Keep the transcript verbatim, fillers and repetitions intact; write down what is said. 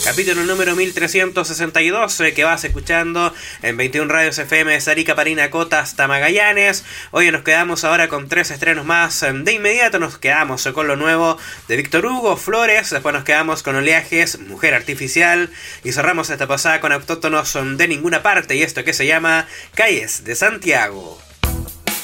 Capítulo número mil trescientos sesenta y dos eh, que vas escuchando en veintiún Radios F M de Arica, Parinacota hasta Magallanes. Hoy nos quedamos ahora con tres estrenos más. De inmediato nos quedamos con lo nuevo de Víctor Hugo Flores. Después nos quedamos con Oleajes, Mujer Artificial. Y cerramos esta pasada con Autóctonos de Ninguna Parte y esto que se llama Calles de Santiago.